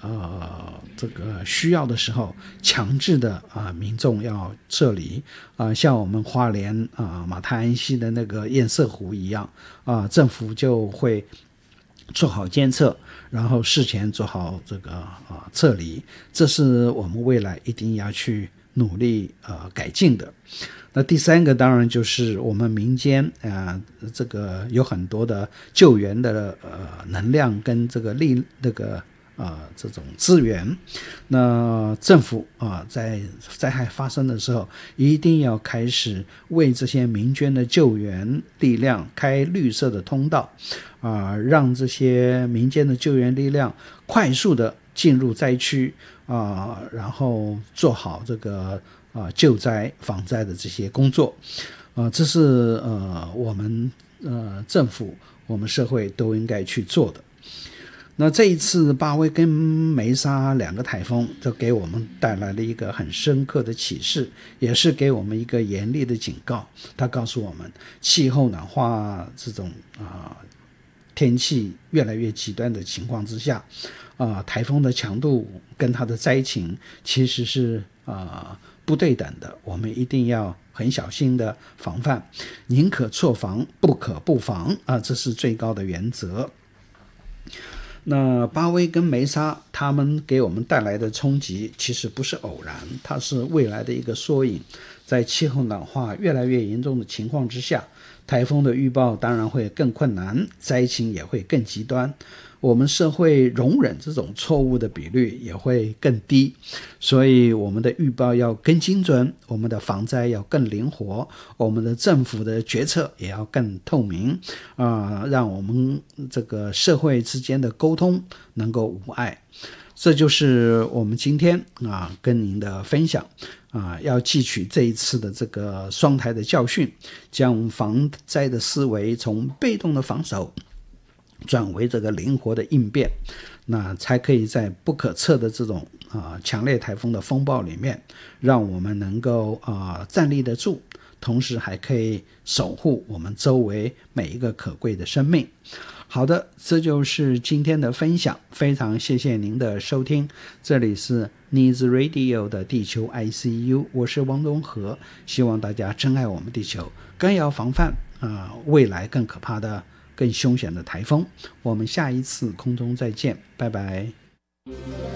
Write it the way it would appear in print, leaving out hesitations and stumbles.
这个需要的时候强制的民众要撤离像我们花莲马太安溪的那个堰塞湖一样政府就会做好监测，然后事前做好这个撤离，这是我们未来一定要去努力改进的。那第三个当然就是我们民间这个有很多的救援的能量跟这个这种资源，那政府在灾害发生的时候一定要开始为这些民间的救援力量开绿色的通道让这些民间的救援力量快速的进入灾区然后做好这个救灾防灾的这些工作这是我们政府我们社会都应该去做的。那这一次巴威跟梅沙两个台风就给我们带来了一个很深刻的启示，也是给我们一个严厉的警告。它告诉我们气候暖化这种天气越来越极端的情况之下台风的强度跟它的灾情其实是不对等的，我们一定要很小心的防范，宁可错防不可不防这是最高的原则。那巴威跟梅沙他们给我们带来的冲击其实不是偶然，它是未来的一个缩影。在气候暖化越来越严重的情况之下，台风的预报当然会更困难，灾情也会更极端，我们社会容忍这种错误的比率也会更低，所以我们的预报要更精准，我们的防灾要更灵活，我们的政府的决策也要更透明让我们这个社会之间的沟通能够无碍。这就是我们今天跟您的分享要汲取这一次的这个双台的教训，将防灾的思维从被动的防守转为这个灵活的应变，那才可以在不可测的这种强烈台风的风暴里面，让我们能够站立得住，同时还可以守护我们周围每一个可贵的生命。好的，这就是今天的分享，非常谢谢您的收听，这里是 Needs Radio 的地球 ICU， 我是王东和，希望大家珍爱我们地球，更要防范未来更可怕的更凶险的台风。我们下一次空中再见，拜拜。